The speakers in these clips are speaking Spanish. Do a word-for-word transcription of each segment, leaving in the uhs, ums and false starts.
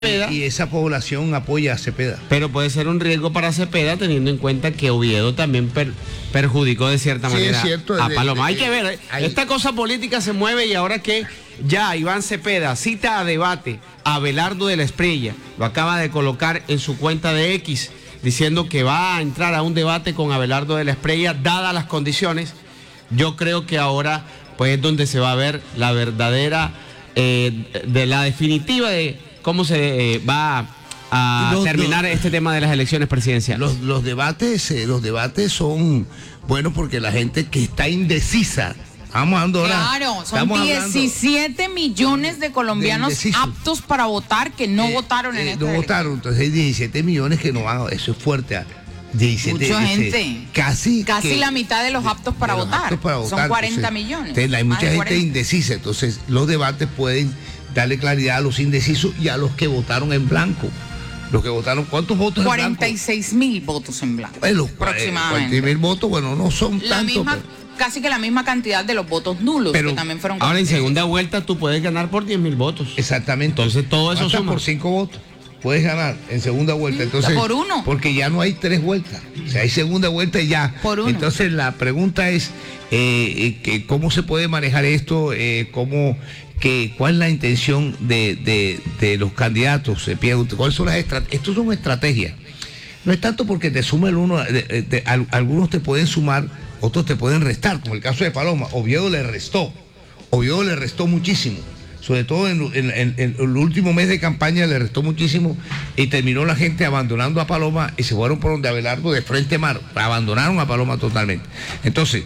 Y esa población apoya a Cepeda. Pero puede ser un riesgo para Cepeda teniendo en cuenta que Oviedo también per, perjudicó de cierta sí, manera es cierto, a de, Paloma. de, Hay que ver, hay... esta cosa política se mueve y ahora que ya Iván Cepeda cita a debate a Abelardo de la Espriella, lo acaba de colocar en su cuenta de X, diciendo que va a entrar a un debate con Abelardo de la Espriella, dadas las condiciones. Yo creo que ahora pues es donde se va a ver la verdadera, eh, de la definitiva de cómo se eh, va a los, terminar los, este tema de las elecciones presidenciales. Los, los debates, eh, los debates son buenos porque la gente que está indecisa. Vamos hablando ahora. Claro, son diecisiete millones de colombianos de aptos para votar que no eh, votaron en eh, esta No elección. votaron, entonces hay diecisiete millones que no van. Eso es fuerte. diecisiete, mucha diecisiete, gente. Casi, casi que, la mitad de los aptos para, los votar. aptos para votar. Son cuarenta entonces, millones. Entonces, hay mucha gente cuarenta. indecisa. Entonces, los debates pueden darle claridad a los indecisos y a los que votaron en blanco. Los que votaron, ¿cuántos votos cuarenta y seis mil votos en blanco. Bueno, aproximadamente. cuarenta y mil votos, bueno, no son la tantos. Misma, pero... Casi que la misma cantidad de los votos nulos, pero que también fueron. Ahora en segunda vuelta tú puedes ganar por diez mil votos. Exactamente. Entonces todo eso hasta suma. por cinco votos. Puedes ganar en segunda vuelta. Entonces, por uno. Porque ya no hay tres vueltas. O sea, hay segunda vuelta y ya. Por uno. Entonces la pregunta es eh, que cómo se puede manejar esto, eh, cómo, que, cuál es la intención de, de, de los candidatos. ¿Cuáles son las estrategias? Esto son estrategias. No es tanto porque te suma el uno, de, de, de, algunos te pueden sumar, otros te pueden restar, como el caso de Paloma. Oviedo le restó. Oviedo le restó muchísimo. Sobre todo en, en, en, en el último mes de campaña le restó muchísimo y terminó la gente abandonando a Paloma y se fueron por donde Abelardo de frente mar, abandonaron a Paloma totalmente. Entonces,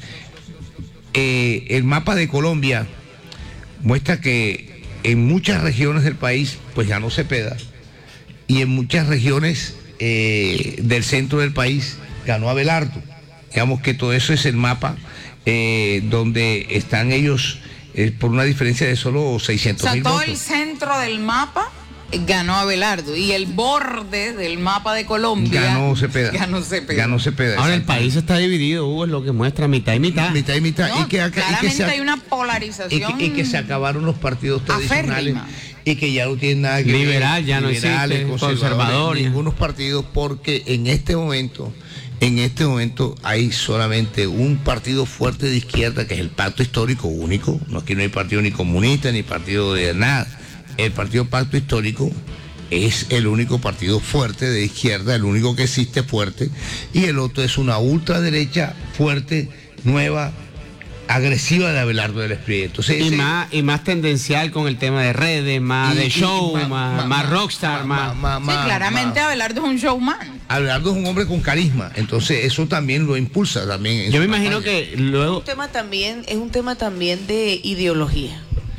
eh, el mapa de Colombia muestra que en muchas regiones del país pues ganó Cepeda y en muchas regiones eh, del centro del país ganó Abelardo. Digamos que todo eso es el mapa eh, donde están ellos Eh, por una diferencia de solo seiscientos mil votos. O sea, todo el centro del mapa ganó Abelardo y el borde del mapa de Colombia ganó Cepeda. Ganó Cepeda. Ganó Cepeda. Ahora el país está dividido, Hugo, es lo que muestra mitad y mitad. Mitad y mitad. No, y que, claramente y que se, hay una polarización. Y que, y que se acabaron los partidos tradicionales. Aférrima. Y que ya no tienen nada que Liberal, ver. ya no liberales, existe, conservadores, conservadores. Ningunos partidos, porque en este momento, en este momento hay solamente un partido fuerte de izquierda, que es el Pacto Histórico único. No, aquí no hay partido ni comunista, ni partido de nada. El partido Pacto Histórico es el único partido fuerte de izquierda, el único que existe fuerte, y el otro es una ultraderecha fuerte, nueva, agresiva de Abelardo de la Espriella. Entonces, y, ese, más, y más tendencial con el tema de redes, más y, de y, show, y, más, ma, más ma, rockstar, ma, más... ma, ma, sí, claramente ma, Abelardo es un showman. Abelardo es un hombre con carisma, entonces eso también lo impulsa también. Yo me imagino campaña. que luego... Es un tema también, es un tema también de ideología.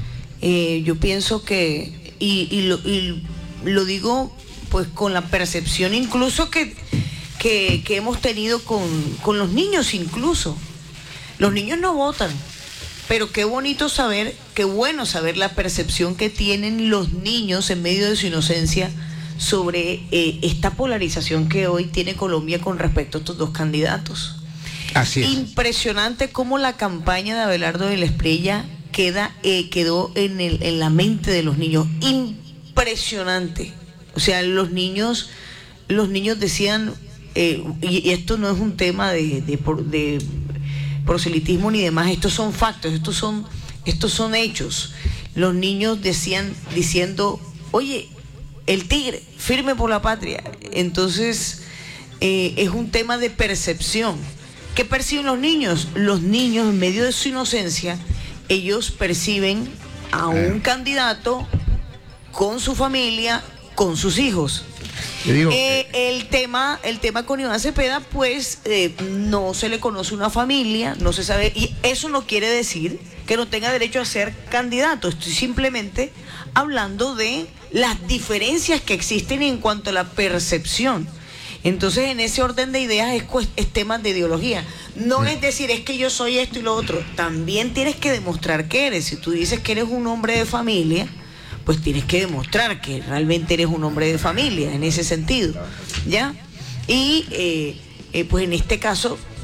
Eh, yo pienso que, y, y, lo, y lo digo pues con la percepción incluso que, que, que hemos tenido con, con los niños incluso. Los niños no votan. Pero qué bonito saber, qué bueno saber la percepción que tienen los niños en medio de su inocencia sobre eh, esta polarización que hoy tiene Colombia con respecto a estos dos candidatos. Así es. Impresionante cómo la campaña de Abelardo de la Espriella queda, eh, quedó en, el, en la mente de los niños. Impresionante. O sea, los niños, los niños decían, eh, y, y esto no es un tema de, de, de proselitismo ni demás, estos son factos, estos son, estos son hechos. Los niños decían, diciendo, oye, el tigre, firme por la patria. Entonces, eh, es un tema de percepción. ¿Qué perciben los niños? Los niños, en medio de su inocencia, ellos perciben a un candidato con su familia, con sus hijos. Digo, eh, el tema el tema con Iván Cepeda, pues eh, no se le conoce una familia, no se sabe, y eso no quiere decir que no tenga derecho a ser candidato. Estoy simplemente hablando de las diferencias que existen en cuanto a la percepción. Entonces, en ese orden de ideas es, es temas de ideología. No es decir, es que yo soy esto y lo otro. También tienes que demostrar que eres. Si tú dices que eres un hombre de familia, pues tienes que demostrar que realmente eres un hombre de familia, en ese sentido, ¿ya? Y, eh, eh, pues en este caso,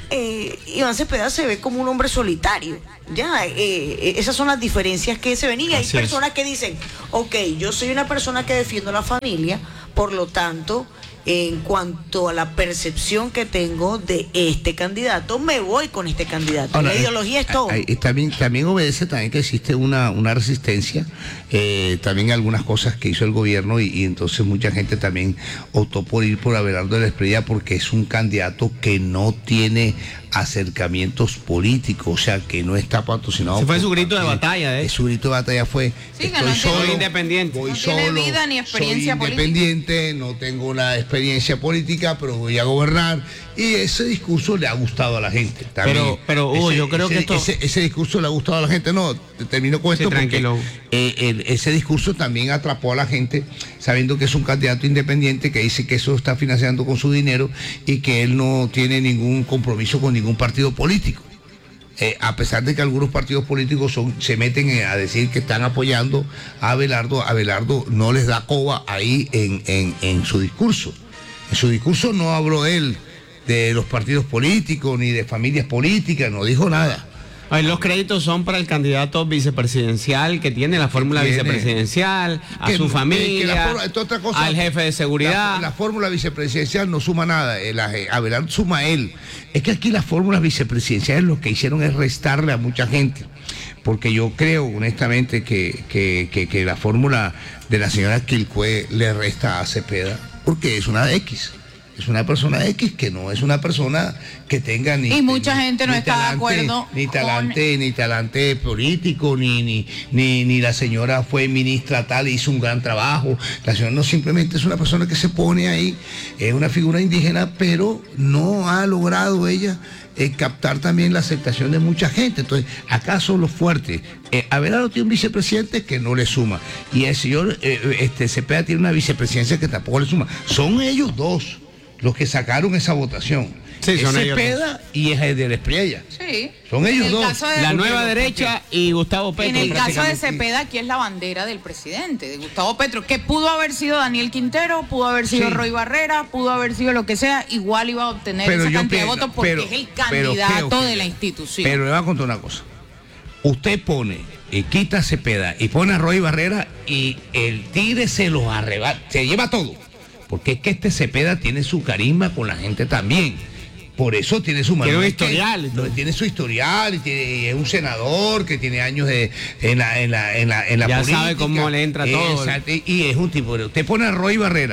eh, Iván Cepeda se ve como un hombre solitario. Ya, eh, esas son las diferencias que se ven. Y hay Así personas es. que dicen, ok, yo soy una persona que defiendo la familia, por lo tanto, en cuanto a la percepción que tengo de este candidato, me voy con este candidato. Ahora, la ideología es todo. eh, eh, también, también obedece también que existe una, una resistencia, eh, también algunas cosas que hizo el gobierno y, y entonces mucha gente también optó por ir por Abelardo de la Espriella porque es un candidato que no tiene acercamientos políticos, o sea, que no está patrocinado. Ese fue por su grito de partidos. batalla, de hecho. Su grito de batalla fue, Sí, que estoy no solo, tiene- independiente. voy No tiene solo, vida ni experiencia soy política. independiente, no tengo una experiencia política, pero voy a gobernar. Y ese discurso le ha gustado a la gente. También. Pero- pero, Hugo, Ese- yo creo ese- que esto- Ese, ese discurso le ha gustado a la gente. No, termino con Sí, esto porque tranquilo. eh, el- ese discurso también atrapó a la gente, sabiendo que es un candidato independiente que dice que eso está financiando con su dinero y que él no tiene ningún compromiso con ningún partido político. Eh, a pesar de que algunos partidos políticos son, se meten a decir que están apoyando a Abelardo, Abelardo no les da coba ahí en, en, en su discurso. En su discurso no habló él de los partidos políticos ni de familias políticas, no dijo nada. Ay, los créditos son para el candidato vicepresidencial que tiene la fórmula tiene? vicepresidencial, a Que- su que la familia, fórmula- esto es otra cosa. al jefe de seguridad. La, la fórmula vicepresidencial no suma nada, eh, la- eh, Abelardo suma a él. Es que aquí las fórmulas vicepresidenciales lo que hicieron es restarle a mucha gente. Porque yo creo honestamente que, que, que, que la fórmula de la señora Quilcue le resta a Cepeda, porque es una X. Es una persona X que no es una persona que tenga ni... Y mucha ni- gente no ni está de talante, acuerdo Ni con- talante, ni talante político, ni, ni, ni, ni la señora fue ministra tal y hizo un gran trabajo. La señora no, simplemente es una persona que se pone ahí, es una figura indígena, pero no ha logrado ella eh, captar también la aceptación de mucha gente. Entonces, acá son los fuertes. Eh, Abelardo tiene un vicepresidente que no le suma. Y el señor eh, este, Cepeda tiene una vicepresidencia que tampoco le suma. Son ellos dos los que sacaron esa votación. Sí, son es ellos Cepeda y es el de la Espriella. Sí. Son ellos En el dos. caso de- La porque- nueva derecha y Gustavo Petro. En el caso de prácticamente. Cepeda, aquí es la bandera del presidente, de Gustavo Petro, que pudo haber sido Daniel Quintero, pudo haber sido Sí. Roy Barrera, pudo haber sido lo que sea, igual iba a obtener Pero esa yo cantidad pienso- de votos porque pero- es el pero candidato creo que- de la institución. Pero le voy a contar una cosa. Usted pone, eh, quita a Cepeda y pone a Roy Barrera y el tigre se los arrebata, se lleva todo. Porque es que este Cepeda tiene su carisma con la gente también. Por eso tiene su Tiene un es que- historial y todo. no, tiene su historial y, tiene, y es un senador que tiene años de, en, la, en, la, en, la, en la Ya política. sabe cómo le entra todo. Exacto, y, y es un tipo. Usted pone a Roy Barrera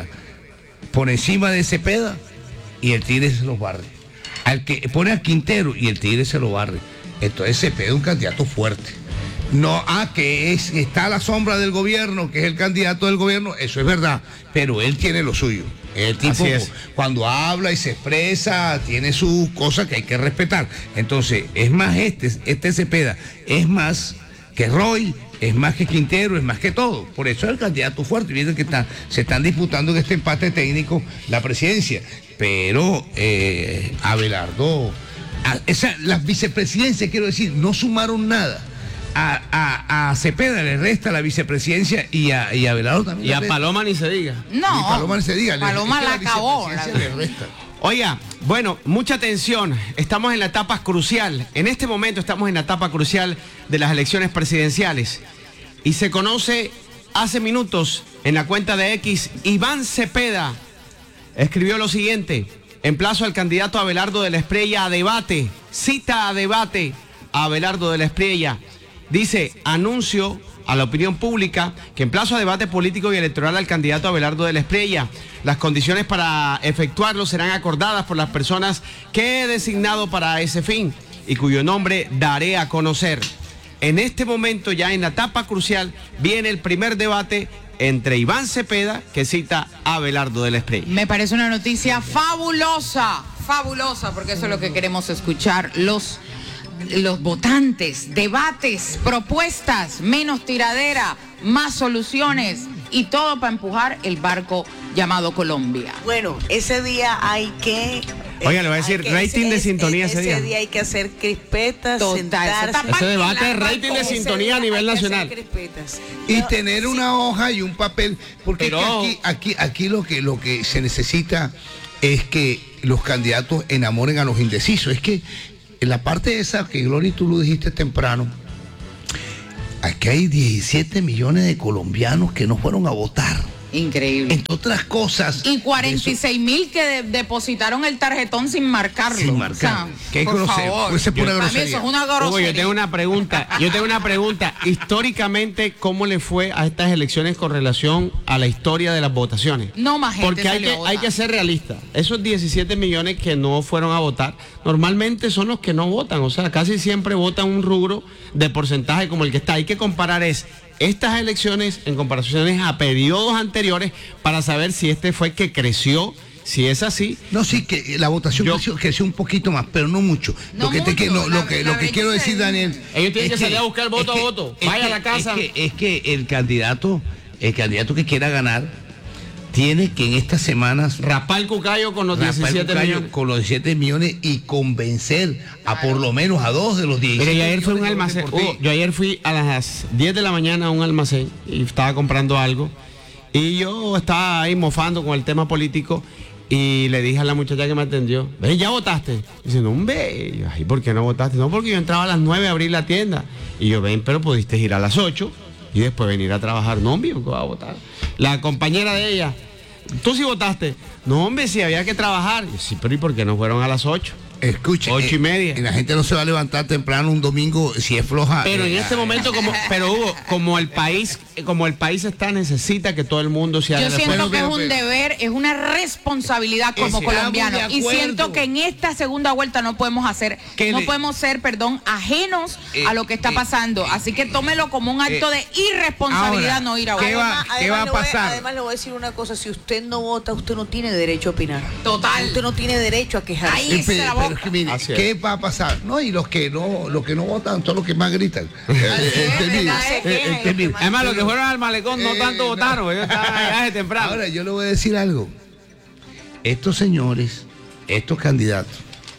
por encima de Cepeda y el tigre se los barre. Al que pone a Quintero y el tigre se lo barre. Entonces Cepeda es un candidato fuerte. No, ah, que es, está a la sombra del gobierno, que es el candidato del gobierno, eso es verdad, pero él tiene lo suyo. El tipo, Así es. cuando habla y se expresa, tiene sus cosas que hay que respetar. Entonces, es más este, este Cepeda, es más que Roy, es más que Quintero, es más que todo. Por eso es el candidato fuerte. Miren que está, se están disputando en este empate técnico la presidencia. Pero eh, Abelardo, a, esa, las vicepresidencias, quiero decir, no sumaron nada. A, a, a Cepeda le resta la vicepresidencia y a, y a Abelardo también. Y a le resta. Paloma ni se diga. No, Y Paloma ni se diga, le- Paloma es que la acabó. vicepresidencia le resta. Oiga, bueno, mucha atención. Estamos en la etapa crucial. En este momento estamos en la etapa crucial de las elecciones presidenciales. Y se conoce hace minutos en la cuenta de X, Iván Cepeda escribió lo siguiente: emplazo al candidato Abelardo de la Espriella a debate, cita a debate a Abelardo de la Espriella. Dice, anuncio a la opinión pública que emplazo a debate político y electoral al candidato Abelardo de la Espriella. Las condiciones para efectuarlo serán acordadas por las personas que he designado para ese fin y cuyo nombre daré a conocer. En este momento, ya en la etapa crucial, viene el primer debate entre Iván Cepeda, que cita a Abelardo de la Espriella. Me parece una noticia fabulosa, fabulosa, porque eso es lo que queremos escuchar los, los votantes, debates, propuestas, menos tiradera, más soluciones y todo para empujar el barco llamado Colombia. Bueno, ese día hay que... Oiga, le voy a hay decir, que- rating de sintonía ese día. Ese día hay que hacer crispetas, Total, sentarse. eso está Ese debate es Ese rating de Ese sintonía día a nivel hay que hacer nacional. crispetas. Y No, tener sí. una hoja y un papel, porque Pero- es que aquí, aquí, aquí lo que lo que se necesita es que los candidatos enamoren a los indecisos. Es que en la parte esa que Gloria, tú lo dijiste temprano, aquí hay diecisiete millones de colombianos que no fueron a votar. Increíble. Entre otras cosas. Y cuarenta y seis mil que de, depositaron el tarjetón sin marcarlo. Sin marcar. O sea, ¿Qué por grosero? favor. Pues es pura Para mí grosería. eso es una grosería. Hugo, yo tengo una pregunta. Yo tengo una pregunta. Históricamente, ¿cómo le fue a estas elecciones con relación a la historia de las votaciones? No más gente Porque hay salió a que, votar. hay que ser realista. Esos diecisiete millones que no fueron a votar, normalmente son los que no votan. O sea, casi siempre votan un rubro de porcentaje como el que está. Hay que comparar es estas elecciones en comparaciones a periodos anteriores para saber si este fue el que creció. Si es así, No, sí, que la votación Yo- creció, creció un poquito más, pero no mucho. No lo que, te, mucho, que- no, la- lo que, la lo que quiero brecha decir, se- Daniel. Ellos tienen es que salir a buscar voto es a voto. Vaya a la que- casa. Es que, es que el candidato, el candidato que quiera ganar, tiene que en estas semanas rapar el cucayo con los raspar el diecisiete cucayo millones. con los diecisiete millones y convencer a por lo menos a dos de los diecisiete. Mire, yo ayer fui a un millones que almacén. voten por Hugo, ti. yo ayer fui a las diez de la mañana a un almacén y estaba comprando algo. Y yo estaba ahí mofando con el tema político y le dije a la muchacha que me atendió, ven, ¿ya votaste? Dice, no, hombre. Y yo, ay, ¿por qué no votaste? No, porque yo entraba a las nueve a abrir la tienda. Y yo, ven, pero pudiste ir a las ocho y después venir a trabajar. No, hombre, ¿qué va a votar? La compañera de ella, ¿tú sí votaste? No, hombre, sí, había que trabajar. Y yo, sí, pero ¿y por qué no fueron a las ocho? Escuche, Ocho y eh, media. y la gente no se va a levantar temprano un domingo si es floja. Pero en eh, este momento, como, pero Hugo, como el país, como el país está, necesita que todo el mundo se haga Yo el siento esfuerzo. que es pero- un pero- deber, es una responsabilidad como Estamos colombianos. de Y acuerdo. siento que en esta segunda vuelta no podemos hacer, Que no le- podemos ser, perdón, ajenos Eh, a lo que está eh, pasando. eh, Así que tómelo como un acto eh, de irresponsabilidad ahora, no ir a ¿qué votar. va- qué va a le voy pasar? además le voy a decir una cosa, si usted no vota, usted no tiene derecho a opinar. Total. Usted no tiene derecho a quejarse. Ahí Eh, se pero, la pero boca. es que mire, Así es. ¿qué va a pasar? No, y los que no, los que no votan son los que más gritan. Eh, es, eh, este, mire, ¿verdad? eh, eh, este, mire. Además, los que fueron al malecón no Eh, tanto no. votaron, ellos estaban allá de temprano. Ahora, yo le voy a decir algo. Estos señores, estos candidatos,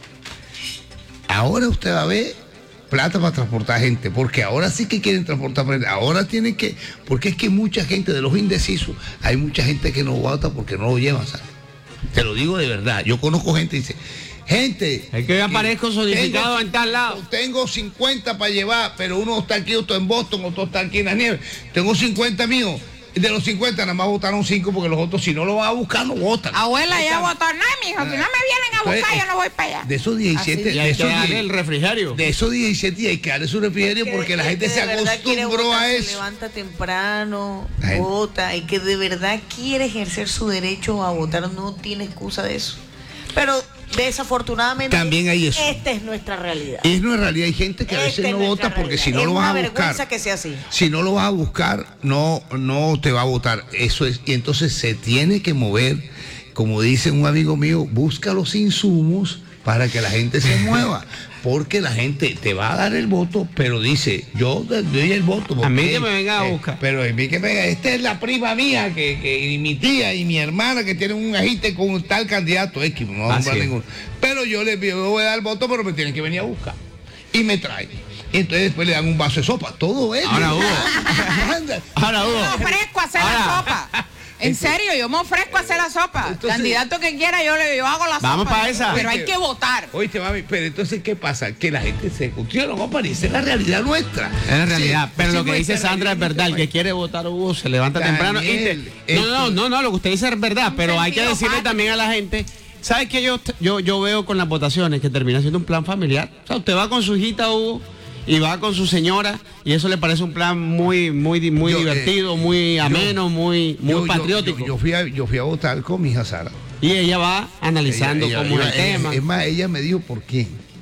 ahora usted va a ver plata para transportar gente, porque ahora sí que quieren transportar gente, ahora tienen que, porque es que mucha gente de los indecisos, hay mucha gente que no vota porque no lo llevan, ¿sabes? Te lo digo de verdad, yo conozco gente que dice, gente... Es que yo aparezco zonificado tengo- en tal lado. Tengo cincuenta para llevar, pero uno está aquí, otro en Boston, otro está aquí en la nieve. Tengo cincuenta míos. De los cincuenta nada más votaron cinco porque los otros si no lo van a buscar no votan. Abuela, ya votó. No, mijo, si no me vienen a buscar, Entonces, yo no voy para allá. De esos diecisiete, Y de hay que esos, darle die- el refrigerio. de esos diecisiete hay que darle su refrigerio Que- porque la que gente de se verdad quiere acostumbró votar, a se eso. levanta temprano, La gente- vota, y que de verdad quiere ejercer su derecho a votar, no tiene excusa de eso. Pero desafortunadamente También hay eso. esta es nuestra realidad. Y es una realidad, hay gente que a veces Esta es no nuestra vota porque realidad. si no es lo una vas a vergüenza buscar, que sea así. si no lo vas a buscar, no, no te va a votar. Eso es, y entonces se tiene que mover, como dice un amigo mío, busca los insumos para que la gente se mueva. Porque la gente te va a dar el voto, pero dice, yo te doy el voto. A mí porque, que me venga a eh, buscar. pero a mí que me venga, esta es la prima mía, que, que, y mi tía y mi hermana que tienen un agite con un tal candidato X, no voy a Así nombrar es. ninguno. Pero yo le yo voy a dar el voto, pero me tienen que venir a buscar. Y me traen. Y entonces después le dan un vaso de sopa. Todo es. Ahora, Hugo. Anda. Ahora, Yo Hugo. me ofrezco a hacer la Ahora. sopa. En serio, yo me ofrezco a hacer la sopa. Entonces- Candidato que quiera, yo le yo hago la sopa. Vamos pa' esa. Pero hay que votar. Oíste, mami, pero entonces, ¿qué pasa? Que la gente se discutió, no va a parecer la realidad nuestra. Es la realidad, Sí, pero sí, lo que dice nuestra Sandra es realidad, verdad, el que nuestra quiere votar Hugo se levanta Daniel, temprano y te- no, esto- no, no, no, lo que usted dice es verdad, pero hay que sentido decirle patrio. también a la gente, ¿sabes qué yo, yo, yo veo con las votaciones que termina siendo un plan familiar? O sea, usted va con su hijita Hugo y va con su señora y eso le parece un plan muy, muy, muy Yo, eh, divertido, muy ameno, muy, muy Yo- yo- patriótico. Yo, yo fui a, yo fui a votar con mi hija Sara. Y ella va analizando Ella- ella- cómo es ella- el tema. Es más, ella me dijo por quién.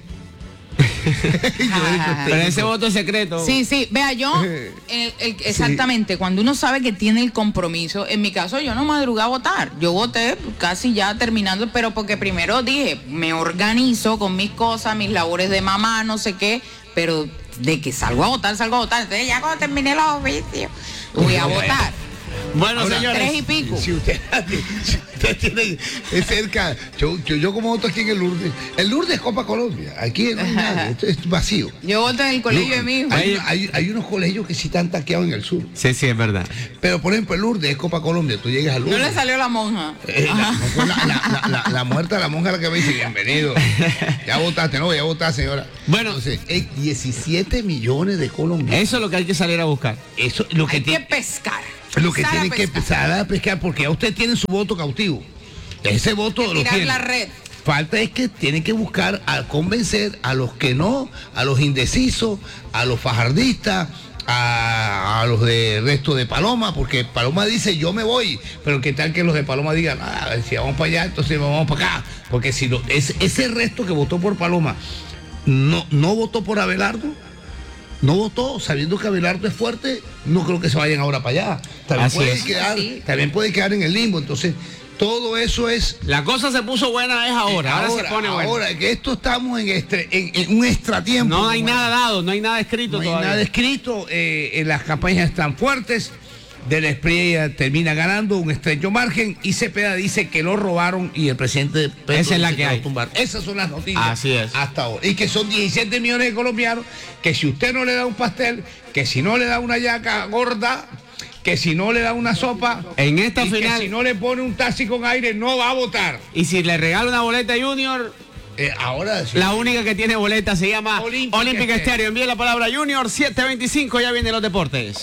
Yo dije, Pero ese voto es secreto. Sí, sí, vea, yo, el- el- exactamente, cuando uno sabe que tiene el compromiso, en mi caso yo no madrugué a votar, yo voté casi ya terminando, pero porque primero dije, me organizo con mis cosas, mis labores de mamá, no sé qué, pero de que salgo a votar, salgo a votar, entonces ya cuando terminé los oficios, voy a votar. Bueno, Ahora, señores. Tres y pico. Si usted, si usted tiene es cerca, yo, yo, yo como voto aquí en el Lourdes, el Lourdes es Copa Colombia, aquí no hay nada, esto es vacío. Yo voto en el colegio de mi hijo. Hay, hay, hay unos colegios que sí están taqueados en el sur, Sí, sí, es verdad. pero por ejemplo el Lourdes es Copa Colombia, tú llegas al No Lourdes. le salió la monja. Eh, la, no fue la, la, la, la, la muerta, la monja la que me dice, bienvenido. Ya votaste, no, ya votaste, señora. Bueno. Entonces, hay diecisiete millones de colombianos. Eso es lo que hay que salir a buscar. Eso lo que Hay que tiene, pescar. lo que Empezar a tiene que pescar. empezar a pescar, porque ya usted tiene su voto cautivo. Ese voto Que lo tirar tiene. la red. Falta es que tiene que buscar a convencer a los que no, a los indecisos, a los fajardistas, a, a los de resto de Paloma, porque Paloma dice yo me voy, pero qué tal que los de Paloma digan, ah, si vamos para allá, entonces vamos para acá, porque si no, es, ese resto que votó por Paloma no, no votó por Abelardo, no votó sabiendo que Abelardo es fuerte, no creo que se vayan ahora para allá. También Así puede es. quedar, Sí. también puede quedar en el limbo, entonces todo eso es La cosa se puso buena es ahora, ahora, se pone buena. ahora que esto estamos en, estre- en, en un extratiempo. No hay como- nada dado, no hay nada escrito no hay todavía. nada escrito, eh, en las campañas están fuertes, de la Espriella termina ganando un estrecho margen y Cepeda dice que lo robaron y el presidente Petro Esa es la dice que lo hay. tumbaron. Esas son las noticias Así es. hasta ahora. Y que son diecisiete millones de colombianos, que si usted no le da un pastel, que si no le da una yaca gorda, que si no le da una sopa, En esta y final- que si no le pone un taxi con aire, no va a votar. Y si le regala una boleta a Junior, Eh, ahora sí. la única que tiene boleta se llama Olímpica Olímpica Estéreo. Estéreo. Envíe la palabra Junior siete veinticinco, ya vienen los deportes.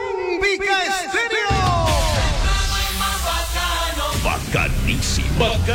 Bacanísimo.